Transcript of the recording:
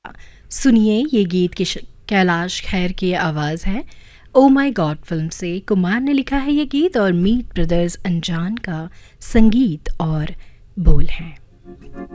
सुनिए ये गीत कैलाश खेर की आवाज़ है। ओ माई गॉड फिल्म से कुमार ने लिखा है ये गीत और मीत ब्रदर्स अनजान का संगीत और बोल हैं।